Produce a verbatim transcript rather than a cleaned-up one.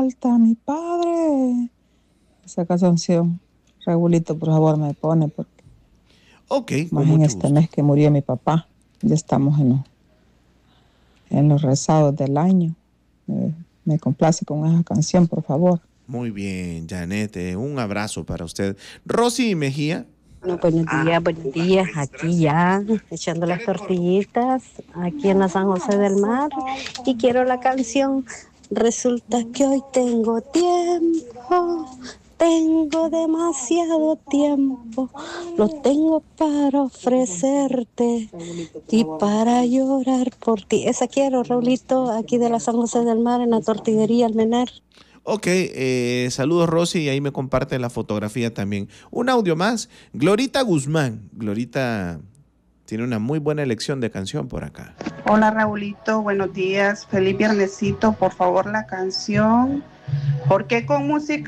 falta mi padre. Esa canción, Raulito, por favor, me pone, porque Ok, más con en mucho este gusto. mes que murió mi papá. Ya estamos en los, en los rezados del año. Eh, me complace con esa canción, por favor. Muy bien, Janet, eh, un abrazo para usted. Rosy Mejía. Bueno, buenos días, buenos días. Aquí ya echando las tortillitas, aquí en la San José del Mar. Y quiero la canción. Resulta que hoy tengo tiempo, tengo demasiado tiempo. Lo tengo para ofrecerte y para llorar por ti. Esa quiero, Raulito, aquí de la San José del Mar, en la tortillería Almenar. Ok, eh, saludos Rosy, y ahí me comparte la fotografía también. Un audio más, Glorita Guzmán. Glorita tiene una muy buena elección de canción por acá. Hola Raulito, buenos días, feliz viernesito, por favor la canción. ¿Por qué con música